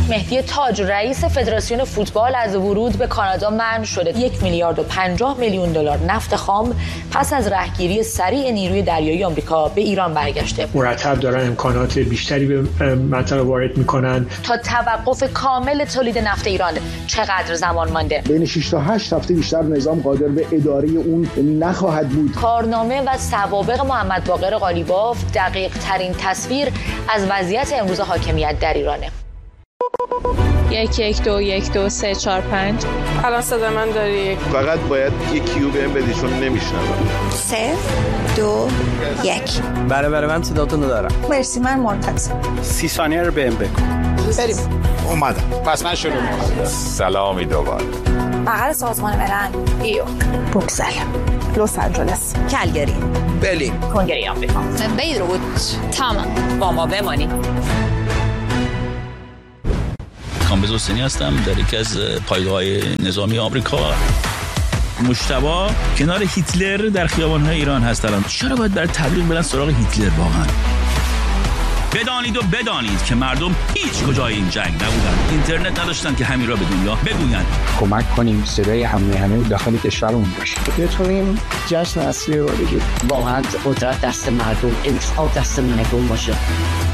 مهدی تاج رئیس فدراسیون فوتبال از ورود به کانادا منع شده. 1 میلیارد و 50 میلیون دلار نفت خام پس از رهگیری سریع نیروی دریایی آمریکا به ایران برگشته. مرتب دارن امکانات بیشتری به منطقه وارد میکنن. تا توقف کامل تولید نفت ایران چقدر زمان مانده؟ بین 6 تا 8 هفته بیشتر نظام قادر به اداره اون نخواهد بود. کارنامه و سوابق محمد باقر قالیباف دقیق ترین تصویر از وضعیت امروز حاکمیت در ایرانه. 1 1 2 1 2 3 4 5. الان صدا من داری؟ فقط باید یک کیو بهم بدی چون نمیشنوم. 3 2 1. برای من صداتون رو دارم. مرسی، من منتظر. 30 ثانیه رو بهم بگو. بریم. اومدم. پس من شروع می‌کنم. سلامی دوباره. بغل سازمان ملل، ایو، بروکسل، لس آنجلس، کلگری، برلین، کنگره آمریکا، بیروت، تمام. با ما بمانید. کامبیز حسینی هستم در یکی از پایگاه‌های نظامی آمریکا. مجتبی کنار هیتلر در خیابان‌های ایران هست الان. چرا باید برای تبلیغ برن سراغ هیتلر واقعا؟ بدانید که مردم هیچ کجای این جنگ نبودن. اینترنت نداشتن که همین را به دنیا بگویند. کمک کنیم صدای همه داخل کشورمون باشه. بتونیم جشن اصلی رو بگیریم. واقعا قدرت دست مردم، انتخاب دست مردم باشه.